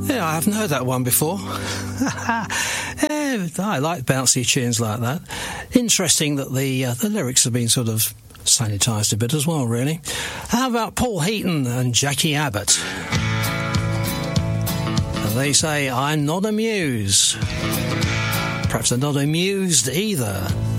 Yeah, I haven't heard that one before. Yeah, I like bouncy tunes like that. Interesting that the lyrics have been sort of sanitised a bit as well, really. How about Paul Heaton and Jackie Abbott? And they say, I'm not amused. Perhaps they're not amused either.